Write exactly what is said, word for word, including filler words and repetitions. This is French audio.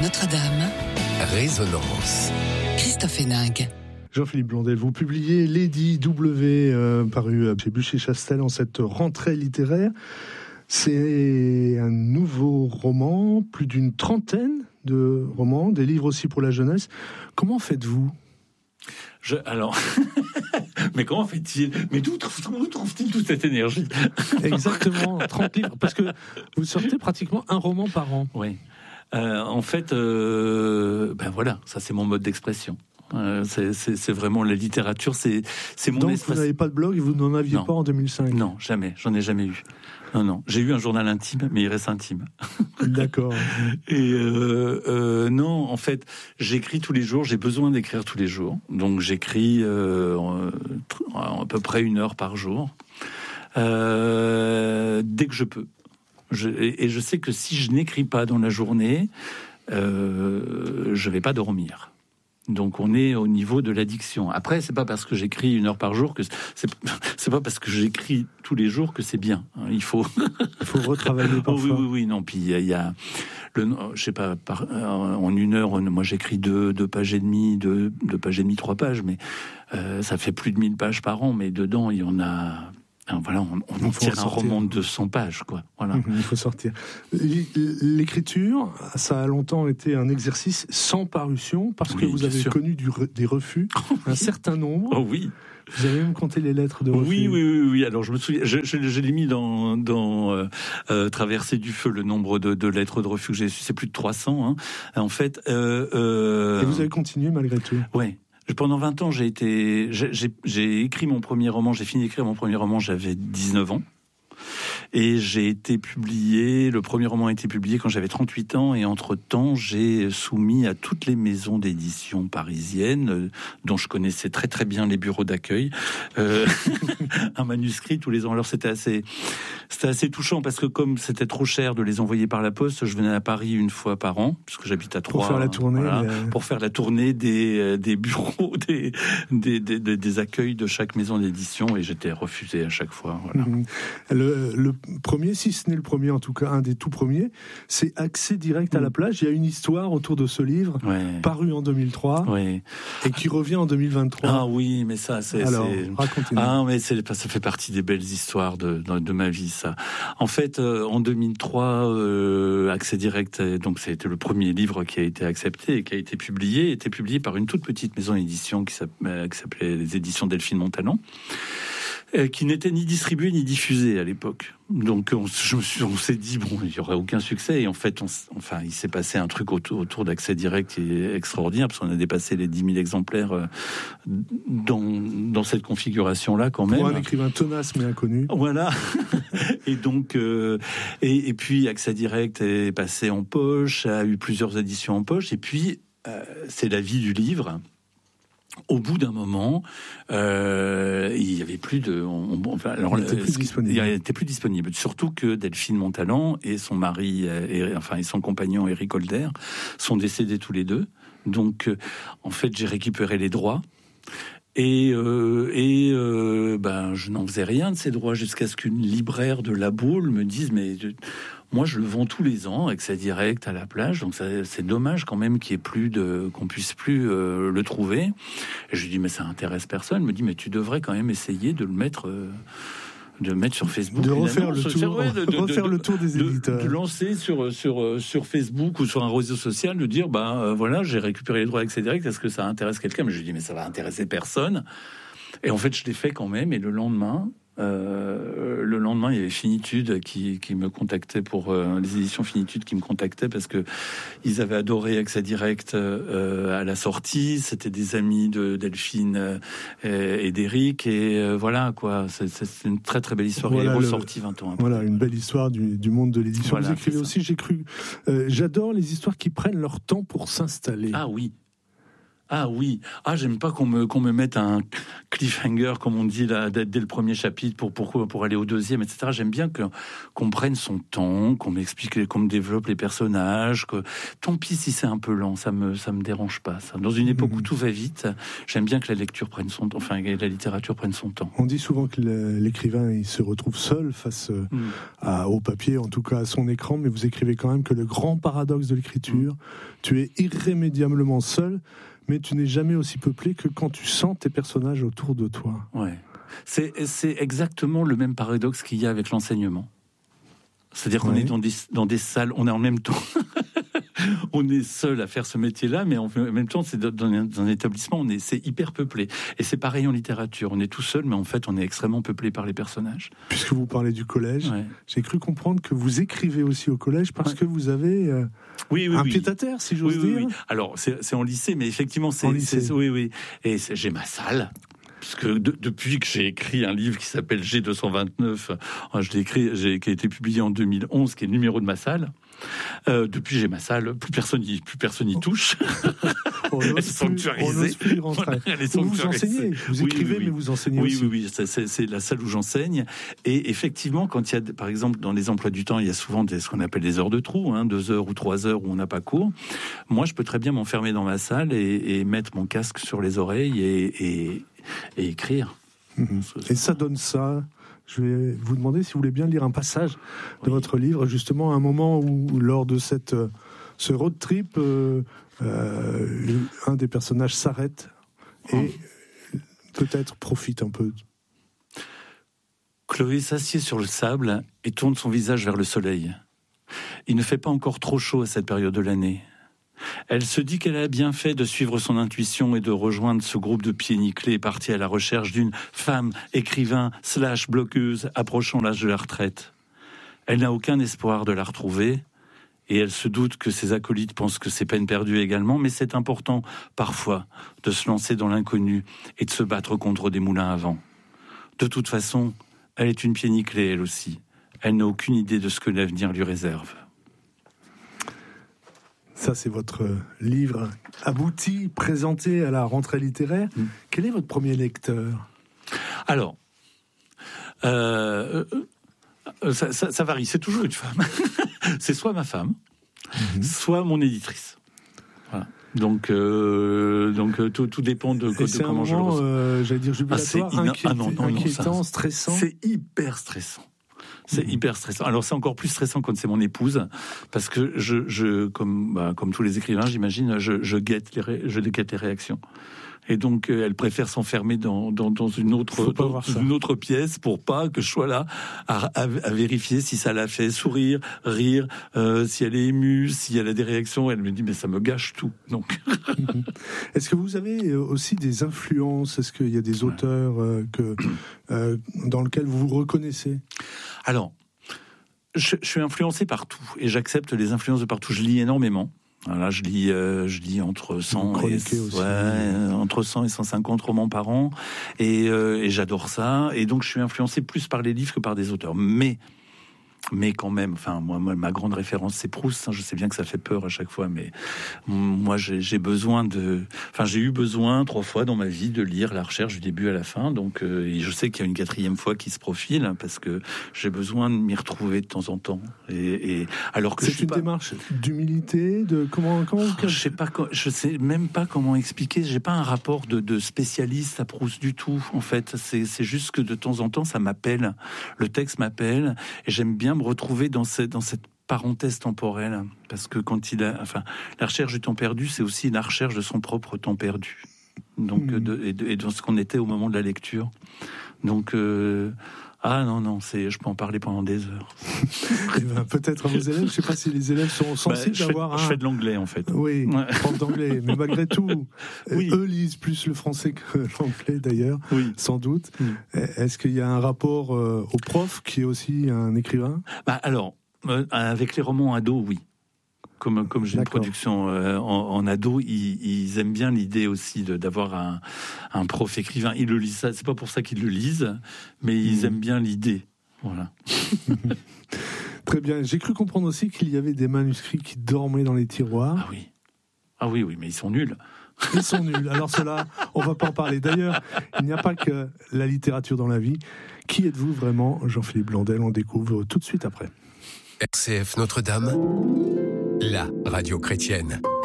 Notre-Dame. Résonance. Christophe Héninck. Jean-Philippe Blondel, vous publiez Lady W, euh, paru chez Buchet-Chastel en cette rentrée littéraire. C'est un nouveau roman, plus d'une trentaine de romans, des livres aussi pour la jeunesse. Comment faites-vous ? Je, alors, mais comment fait-il ? Mais d'où trouve, trouve-t-il toute cette énergie ? Exactement, trente livres, parce que vous sortez pratiquement un roman par an. Oui. Euh, en fait, euh, ben voilà, ça c'est mon mode d'expression. Euh, c'est, c'est, c'est vraiment la littérature, c'est, c'est mon Donc espace. vous n'avez pas de blog et vous n'en aviez non. pas en deux mille cinq ? Non, jamais, j'en ai jamais eu. Non, non, j'ai eu un journal intime, mais il reste intime. D'accord. Et euh, euh, non, en fait, j'écris tous les jours, j'ai besoin d'écrire tous les jours. Donc j'écris euh, à peu près une heure par jour, euh, dès que je peux. Je, et, et je sais que si je n'écris pas dans la journée, euh, je vais pas dormir. Donc on est au niveau de l'addiction. Après, c'est pas parce que j'écris une heure par jour que c'est, c'est pas parce que j'écris tous les jours que c'est bien. Il faut il faut retravailler parfois. Oh, oui, oui, oui, non. Puis il y, y a le, je sais pas, par, en une heure, on, moi j'écris deux, deux pages et demie, deux, deux pages et demie, trois pages, mais euh, ça fait plus de mille pages par an. Mais dedans, il y en a. Voilà, on, on tire un roman de deux cents pages, quoi. Voilà. Mmh, il faut sortir. L'écriture, ça a longtemps été un exercice sans parution, parce que oui, vous avez sûr. connu du, des refus, oh, oui. un certain nombre. Oh oui. Vous avez même compté les lettres de refus. Oui, oui, oui, oui. Alors je me souviens, je, je, je l'ai mis dans, dans euh, euh, Traversée du feu, le nombre de, de lettres de refus que j'ai reçues, c'est plus de trois cents. Hein. En fait. Euh, euh... Et vous avez continué malgré tout. Oui. Pendant vingt ans, j'ai été, j'ai, j'ai, j'ai écrit mon premier roman, j'ai fini d'écrire mon premier roman, j'avais dix-neuf ans. Et j'ai été publié, le premier roman a été publié quand j'avais trente-huit ans, et entre-temps, j'ai soumis à toutes les maisons d'édition parisiennes, euh, dont je connaissais très très bien les bureaux d'accueil, euh, un manuscrit tous les ans. Alors c'était assez, c'était assez touchant, parce que comme c'était trop cher de les envoyer par la poste, je venais à Paris une fois par an, puisque j'habite à Troyes. Pour faire la tournée. Voilà, mais... Pour faire la tournée des, des bureaux, des, des, des, des, des accueils de chaque maison d'édition, et j'étais refusé à chaque fois. Voilà. Mmh. Le, le premier, si ce n'est le premier, en tout cas un des tout premiers, c'est Accès direct à la plage. Il y a une histoire autour de ce livre, ouais. paru en deux mille trois, ouais. et qui revient en deux mille vingt-trois. Ah oui, mais ça, c'est... Alors, c'est... racontez-nous. Ah, mais c'est, ça fait partie des belles histoires de, de, de ma vie, ça. En fait, euh, en deux mille trois, euh, Accès direct, donc c'était le premier livre qui a été accepté et qui a été publié, était publié par une toute petite maison d'édition qui s'appelait, qui s'appelait les éditions Delphine Montalon, qui n'était ni distribué ni diffusé à l'époque. Donc on, je me suis, on s'est dit bon, il y aurait aucun succès, et en fait, on, enfin, il s'est passé un truc autour, autour d'Accès direct qui est extraordinaire, parce qu'on a dépassé les dix mille exemplaires dans, dans cette configuration-là quand même. Pour un écrivain tenace mais inconnu. Voilà. Et donc, euh, et, et puis Accès direct est passé en poche, a eu plusieurs éditions en poche, et puis euh, c'est la vie du livre. Au bout d'un moment, euh, il y avait plus de, on, on, enfin, alors, il était plus disponible. Il était plus disponible. Surtout que Delphine Montalon et son mari, et, enfin, et son compagnon Éric Holder sont décédés tous les deux. Donc, euh, en fait, j'ai récupéré les droits. Et, euh, et euh, ben, je n'en faisais rien de ces droits jusqu'à ce qu'une libraire de La Baule me dise, mais moi je le vends tous les ans, Accès direct à la plage, donc ça, c'est dommage quand même qu'il y ait plus de, qu'on puisse plus euh, le trouver. Et je lui dis, mais ça intéresse personne. Elle me dit, mais tu devrais quand même essayer de le mettre. Euh, de mettre sur Facebook, de refaire le tour, ouais, de, de, refaire de, le tour des éditeurs, de, de lancer sur sur sur Facebook ou sur un réseau social, de dire bah euh, voilà, j'ai récupéré les droits Accès direct, est-ce que ça intéresse quelqu'un? Mais je lui dis mais ça va intéresser personne. Et en fait, je l'ai fait quand même. Et le lendemain, euh, le lendemain, il y avait Finitude qui, qui me contactait pour euh, les éditions Finitude qui me contactaient parce que ils avaient adoré Accès direct euh, à la sortie. C'était des amis de Delphine euh, et d'Éric. Et euh, voilà quoi. C'est, c'est une très très belle histoire. Voilà, il est ressorti vingt ans après. Voilà, une belle histoire du, du monde de l'édition. Voilà, vous écrivez aussi, j'ai cru. Euh, j'adore les histoires qui prennent leur temps pour s'installer. Ah oui. Ah oui, ah j'aime pas qu'on me qu'on me mette un cliffhanger comme on dit là dès, dès le premier chapitre pour pour pour aller au deuxième, et cetera. J'aime bien que qu'on prenne son temps, qu'on m'explique, qu'on me développe les personnages. Que tant pis si c'est un peu lent, ça me ça me dérange pas. Ça. Dans une époque où tout va vite, j'aime bien que la lecture prenne son temps, enfin la littérature prenne son temps. On dit souvent que l'écrivain il se retrouve seul face mm. à, au papier, en tout cas à son écran, mais vous écrivez quand même que le grand paradoxe de l'écriture, mm. tu es irrémédiablement seul. Mais tu n'es jamais aussi peuplé que quand tu sens tes personnages autour de toi. Ouais, c'est, c'est exactement le même paradoxe qu'il y a avec l'enseignement. C'est-à-dire qu'on ouais. est dans des, dans des salles, on est en même temps... on est seul à faire ce métier-là, mais en même temps, c'est dans un, dans un établissement, on est, c'est hyper peuplé. Et c'est pareil en littérature. On est tout seul, mais en fait, on est extrêmement peuplé par les personnages. Puisque vous parlez du collège, ouais. j'ai cru comprendre que vous écrivez aussi au collège parce ouais. que vous avez euh, oui, oui, un oui. pied-à-terre, si j'ose oui, dire. Oui, oui. Alors, c'est, c'est en lycée, mais effectivement, c'est, en lycée. c'est oui, oui. Et c'est, j'ai ma salle. Parce que de, depuis que j'ai écrit un livre qui s'appelle G deux cent vingt-neuf, je l'ai écrit, j'ai, qui a été publié en deux mille onze, qui est le numéro de ma salle. Euh, depuis j'ai ma salle, plus personne y, plus personne y touche. On Elle est sanctuarisée. Voilà, elle est vous enseignez, vous écrivez, oui, oui, oui. mais vous enseignez oui, aussi. Oui, oui, oui, c'est, c'est, c'est la salle où j'enseigne. Et effectivement, quand il y a, par exemple, dans les emplois du temps, il y a souvent des, ce qu'on appelle des heures de trou, hein, deux heures ou trois heures où on n'a pas cours. Moi, je peux très bien m'enfermer dans ma salle et, et mettre mon casque sur les oreilles et, et, et écrire. Mmh. Et ça donne ça. Je vais vous demander si vous voulez bien lire un passage de oui. votre livre, justement à un moment où, lors de cette, ce road trip, euh, euh, un des personnages s'arrête et oh. peut-être profite un peu. Chloé s'assied sur le sable et tourne son visage vers le soleil. Il ne fait pas encore trop chaud à cette période de l'année. Elle se dit qu'elle a bien fait de suivre son intuition et de rejoindre ce groupe de pieds nickelés partis à la recherche d'une femme écrivain slash blogueuse approchant l'âge de la retraite. Elle n'a aucun espoir de la retrouver et elle se doute que ses acolytes pensent que c'est peine perdue également, mais c'est important parfois de se lancer dans l'inconnu et de se battre contre des moulins à vent. De toute façon, elle est une pied nickelée elle aussi. Elle n'a aucune idée de ce que l'avenir lui réserve. Ça, c'est votre livre abouti, présenté à la rentrée littéraire. Mmh. Quel est votre premier lecteur ? Alors, euh, ça, ça, ça varie. C'est toujours une femme. C'est soit ma femme, mmh. soit mon éditrice. Voilà. Donc, euh, donc tout, tout dépend de, de comment je le ressens. Euh, j'allais dire jubilatoire, ah, inquiétant, ah non, non, inquiétant non, ça, stressant. C'est hyper stressant. C'est mmh. hyper stressant. Alors c'est encore plus stressant quand c'est mon épouse, parce que je, je comme, bah, comme tous les écrivains, j'imagine, je, je guette les, ré, je guette les réactions. Et donc, euh, elle préfère s'enfermer dans, dans, dans une autre, dans une autre pièce pour pas que je sois là à, à, à vérifier si ça la fait sourire, rire, euh, si elle est émue, si elle a des réactions. Elle me dit, mais ça me gâche tout. Donc. Est-ce que vous avez aussi des influences ? Est-ce qu'il y a des auteurs euh, que, euh, dans lesquels vous vous reconnaissez ? Alors, je, je suis influencé par tout et j'accepte les influences de partout. Je lis énormément. Voilà, je lis, euh, je lis entre cent et, ouais, entre cent et cent cinquante romans par an, et, euh, et j'adore ça. Et donc, je suis influencé plus par les livres que par des auteurs. Mais, mais quand même, enfin, moi, moi ma grande référence, c'est Proust. Hein, je sais bien que ça fait peur à chaque fois, mais moi, j'ai, j'ai besoin de, enfin, j'ai eu besoin trois fois dans ma vie de lire La Recherche du début à la fin. Donc, euh, et je sais qu'il y a une quatrième fois qui se profile hein, parce que j'ai besoin de m'y retrouver de temps en temps. Et, et alors que c'est je suis une pas... démarche d'humilité, de comment, comment. Oh, je sais pas, je sais même pas comment expliquer. J'ai pas un rapport de, de spécialiste à Proust du tout. En fait, c'est, c'est juste que de temps en temps, ça m'appelle. Le texte m'appelle et j'aime bien me retrouver dans cette, dans cette parenthèse temporelle, parce que quand il a, enfin, la recherche du temps perdu, c'est aussi la recherche de son propre temps perdu. Donc, mmh. de, et, de, et de ce qu'on était au moment de la lecture. Donc, euh, ah non, non, c'est, je peux en parler pendant des heures. Et ben, peut-être à vos élèves, je ne sais pas si les élèves sont sensibles bah, d'avoir... Fais, un... Je fais de l'anglais, en fait. Oui, ouais. prof d'anglais, mais malgré tout, oui. eux lisent plus le français que l'anglais, d'ailleurs, oui. sans doute. Oui. Est-ce qu'il y a un rapport euh, au prof, qui est aussi un écrivain ? Bah, alors, euh, avec les romans ados, oui. Comme, comme j'ai D'accord. une production euh, en, en ado, ils, ils aiment bien l'idée aussi de, d'avoir un, un prof écrivain. Ils le lisent, c'est pas pour ça qu'ils le lisent, mais ils mmh. aiment bien l'idée. Voilà. Très bien. J'ai cru comprendre aussi qu'il y avait des manuscrits qui dormaient dans les tiroirs. Ah oui. Ah oui, oui, mais ils sont nuls. Ils sont nuls. Alors cela, on va pas en parler. D'ailleurs, il n'y a pas que la littérature dans la vie. Qui êtes-vous vraiment, Jean-Philippe Blondel? On découvre tout de suite après. R C F Notre-Dame, la radio chrétienne.